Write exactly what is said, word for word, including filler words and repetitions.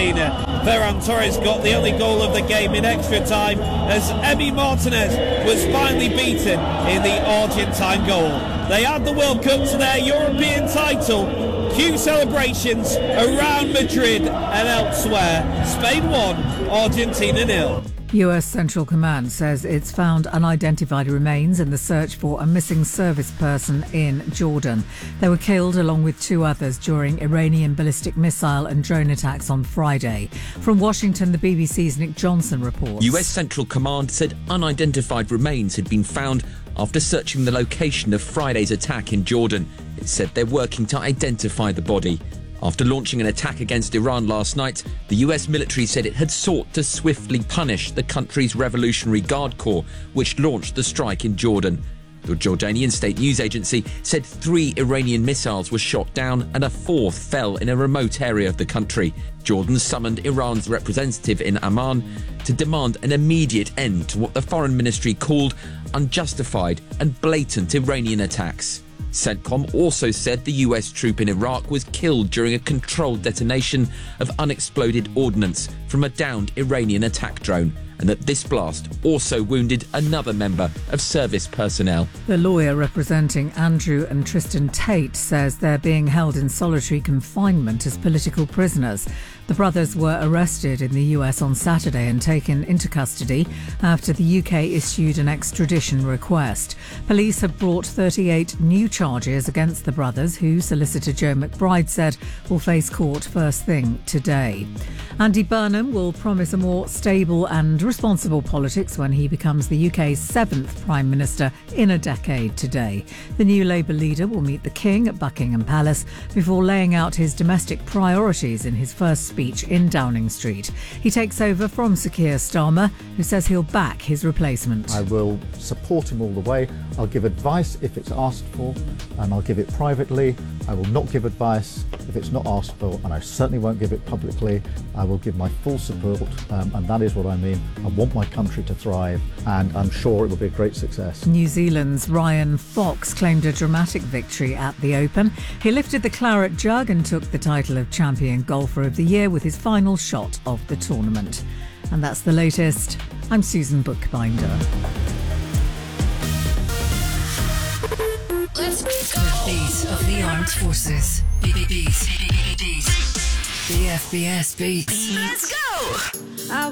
Argentina. Ferran Torres got the only goal of the game in extra time as Emi Martinez was finally beaten in the Argentine goal. They add the World Cup to their European title. Cue celebrations around Madrid and elsewhere. Spain won, Argentina nil. U S Central Command says it's found unidentified remains in the search for a missing service person in Jordan. They were killed along with two others during Iranian ballistic missile and drone attacks on Friday. From Washington, the B B C's Nick Johnson reports. U S Central Command said unidentified remains had been found after searching the location of Friday's attack in Jordan. It said they're working to identify the body. After launching an attack against Iran last night, the U S military said it had sought to swiftly punish the country's Revolutionary Guard Corps, which launched the strike in Jordan. The Jordanian state news agency said three Iranian missiles were shot down and a fourth fell in a remote area of the country. Jordan summoned Iran's representative in Amman to demand an immediate end to what the foreign ministry called unjustified and blatant Iranian attacks. CENTCOM also said the U S troop in Iraq was killed during a controlled detonation of unexploded ordnance from a downed Iranian attack drone, and that this blast also wounded another member of service personnel. The lawyer representing Andrew and Tristan Tate says they're being held in solitary confinement as political prisoners. The brothers were arrested in the U S on Saturday and taken into custody after the U K issued an extradition request. Police have brought thirty-eight new charges against the brothers, who Solicitor Joe McBride said will face court first thing today. Andy Burnham will promise a more stable and responsible politics when he becomes the U K's seventh Prime Minister in a decade today. The new Labour leader will meet the King at Buckingham Palace before laying out his domestic priorities in his first speech in Downing Street. He takes over from Sir Keir Starmer, who says he'll back his replacement. I will support him all the way. I'll give advice if it's asked for, and I'll give it privately. I will not give advice if it's not asked for, and I certainly won't give it publicly. I will give my full support, um, and that is what I mean. I want my country to thrive, and I'm sure it will be a great success. New Zealand's Ryan Fox claimed a dramatic victory at the Open. He lifted the claret jug and took the title of Champion Golfer of the Year with his final shot of the tournament. And that's the latest. I'm Susan Bookbinder. Let's go. The beat of the armed forces. B B Bs. B B Bs. The F B S beats. Let's go.